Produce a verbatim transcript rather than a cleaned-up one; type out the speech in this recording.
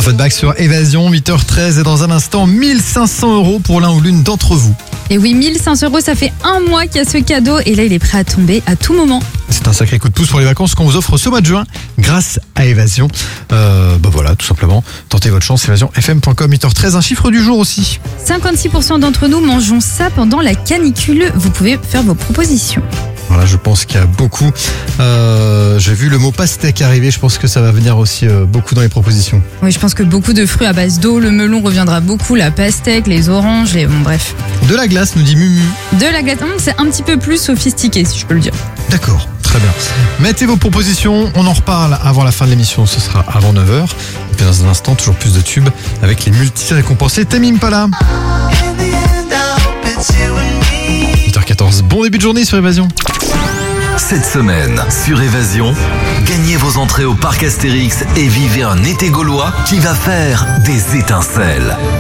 Offenbach sur Évasion, huit heures treize et dans un instant, mille cinq cents euros pour l'un ou l'une d'entre vous. Et oui, mille cinq cents euros, ça fait un mois qu'il y a ce cadeau et là, il est prêt à tomber à tout moment. C'est un sacré coup de pouce pour les vacances qu'on vous offre ce mois de juin grâce à Évasion. Euh, bah voilà, tout simplement, tentez votre chance, évasion f m point com, huit heures treize, un chiffre du jour aussi. cinquante-six pour cent d'entre nous mangeons ça pendant la canicule. Vous pouvez faire vos propositions. Voilà, je pense qu'il y a beaucoup. Euh, j'ai vu le mot pastèque arriver, je pense que ça va venir aussi euh, beaucoup dans les propositions. Oui, je pense que beaucoup de fruits à base d'eau, le melon reviendra beaucoup, la pastèque, les oranges, les... Bon, bref. De la glace, nous dit Mumu. De la glace, hum, c'est un petit peu plus sophistiqué, si je peux le dire. D'accord, très bien. Mettez vos propositions, on en reparle avant la fin de l'émission, ce sera avant neuf heures. Et puis dans un instant, toujours plus de tubes avec les multi-récompensés Tame Impala. huit heures quatorze, bon début de journée sur Évasion. Cette semaine, sur Évasion, gagnez vos entrées au parc Astérix et vivez un été gaulois qui va faire des étincelles.